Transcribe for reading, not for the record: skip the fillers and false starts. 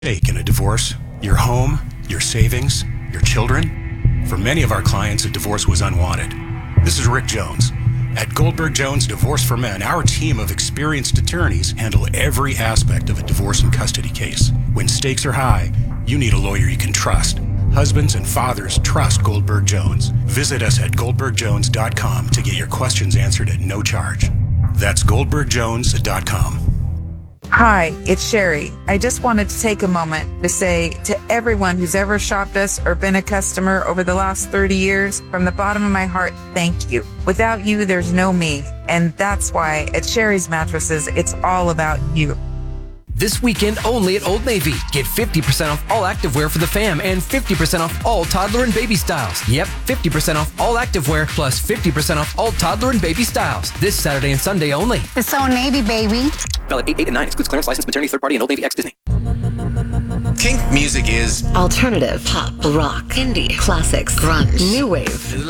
stake in a divorce? Your home, your savings, your children? For many of our clients, a divorce was unwanted. This is Rick Jones. At Goldberg Jones Divorce for Men, our team of experienced attorneys handle every aspect of a divorce and custody case. When stakes are high, you need a lawyer you can trust. Husbands and fathers trust Goldberg Jones. Visit us at goldbergjones.com to get your questions answered at no charge. That's goldbergjones.com. Hi, it's Sherry. I just wanted to take a moment to say to everyone who's ever shopped us or been a customer over the last 30 years, from the bottom of my heart, thank you. Without you, there's no me. And that's why at Sherry's Mattresses, it's all about you. This weekend only at Old Navy. Get 50% off all activewear for the fam and 50% off all toddler and baby styles. Yep, 50% off all activewear plus 50% off all toddler and baby styles. This Saturday and Sunday only. It's Old Navy, baby. Valid 8, 8, and 9. Excludes clearance, license, maternity, third party, and Old Navy X Disney. Kink music is alternative, pop, rock, indie, classics, grunge, new wave.